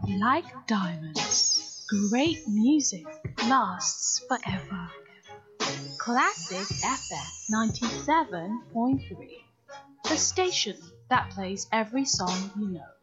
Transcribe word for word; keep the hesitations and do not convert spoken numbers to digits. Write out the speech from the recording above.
like diamonds. Great music lasts forever. Classic F M ninety-seven point three, the station that plays every song you know.